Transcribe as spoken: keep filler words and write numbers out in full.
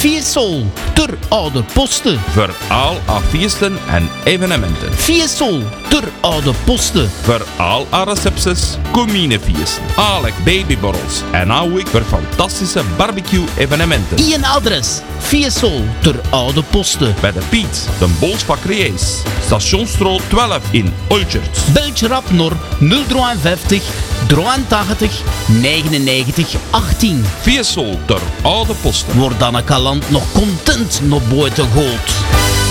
Fiesol ter Oude Posten. Voor al haar feesten en evenementen. Fiesol ter Oude Posten. Voor al haar recepties, communefeesten, alle babyborrels en nou ik voor fantastische barbecue-evenementen. Ien adres. Fiesol ter Oude Posten. Bij de Piet, de Bolsvakkeries, Stationsstraat twaalf in Olchert. Beltje rap naar nul vijftig, drieëntachtig, negenennegentig, achttien. Fiesol ter Oude Posten. Wordt dan een kalant nog content naar buiten gooit.